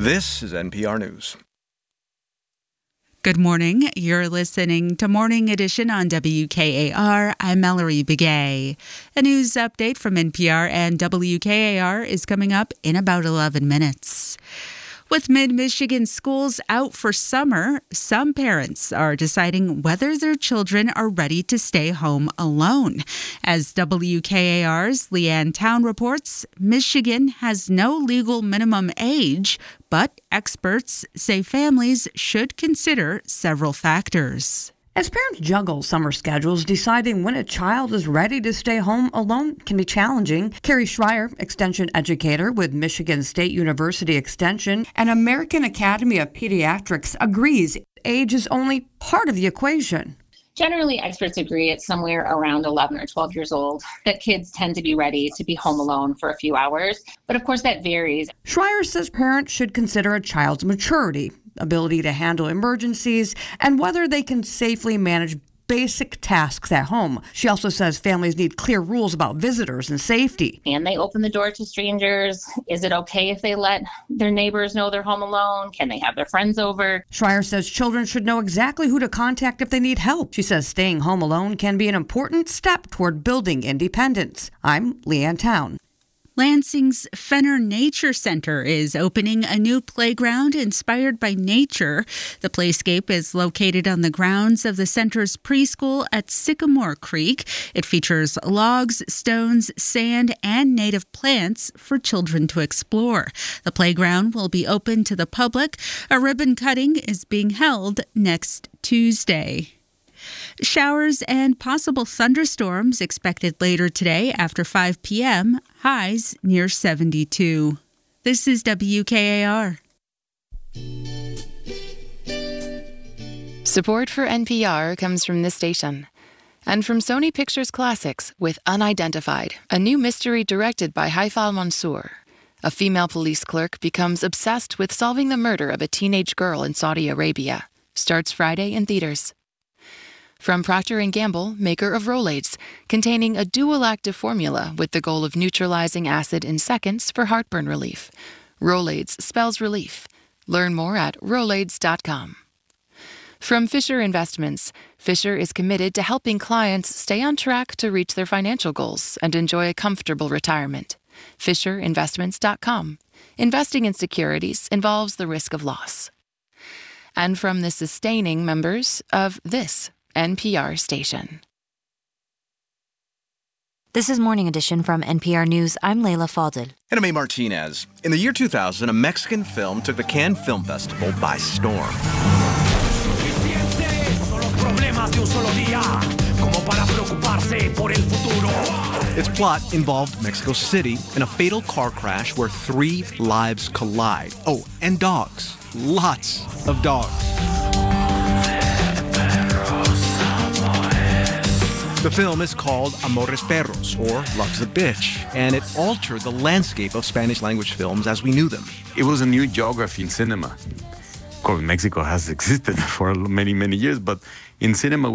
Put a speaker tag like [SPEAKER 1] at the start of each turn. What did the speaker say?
[SPEAKER 1] This is NPR News.
[SPEAKER 2] Good morning. You're listening to Morning Edition on WKAR. I'm Mallory Begay. A news update from NPR and WKAR is coming up in about 11 minutes. With Mid-Michigan schools out for summer, some parents are deciding whether their children are ready to stay home alone. As WKAR's Leanne Town reports, Michigan has no legal minimum age, but experts say families should consider several factors.
[SPEAKER 3] As parents juggle summer schedules, deciding when a child is ready to stay home alone can be challenging. Carrie Schreier, extension educator with Michigan State University Extension and American Academy of Pediatrics, agrees age is only part of the equation.
[SPEAKER 4] Generally, experts agree it's somewhere around 11 or 12 years old that kids tend to be ready to be home alone for a few hours. But of course, that varies.
[SPEAKER 3] Schreier says parents should consider a child's maturity, ability to handle emergencies, and whether they can safely manage basic tasks at home. She also says families need clear rules about visitors and safety.
[SPEAKER 4] Can they open the door to strangers? Is it okay if they let their neighbors know they're home alone? Can they have their friends over?
[SPEAKER 3] Schreier says children should know exactly who to contact if they need help. She says staying home alone can be an important step toward building independence. I'm Leanne Town.
[SPEAKER 2] Lansing's Fenner Nature Center is opening a new playground inspired by nature. The playscape is located on the grounds of the center's preschool at Sycamore Creek. It features logs, stones, sand, and native plants for children to explore. The playground will be open to the public. A ribbon cutting is being held next Tuesday. Showers and possible thunderstorms expected later today after 5 p.m., highs near 72. This is WKAR.
[SPEAKER 5] Support for NPR comes from this station and from Sony Pictures Classics with Unidentified, a new mystery directed by Haifal Mansour. A female police clerk becomes obsessed with solving the murder of a teenage girl in Saudi Arabia. Starts Friday in theaters. From Procter & Gamble, maker of Rolaids, containing a dual-active formula with the goal of neutralizing acid in seconds for heartburn relief. Rolaids spells relief. Learn more at Rolaids.com. From Fisher Investments, Fisher is committed to helping clients stay on track to reach their financial goals and enjoy a comfortable retirement. FisherInvestments.com. Investing in securities involves the risk of loss. And from the sustaining members of this NPR station.
[SPEAKER 6] This is Morning Edition from NPR News. I'm Leila Fadel.
[SPEAKER 1] And I'm A. Martinez. In the year 2000, a Mexican film took the Cannes Film Festival by storm. Its plot involved Mexico City in a fatal car crash where 3 lives collide. Oh, and dogs. Lots of dogs. The film is called Amores Perros, or Love's a Bitch, and it altered the landscape of Spanish-language films as we knew them.
[SPEAKER 7] It was a new geography in cinema. Of course, Mexico has existed for many, many years, but in cinema,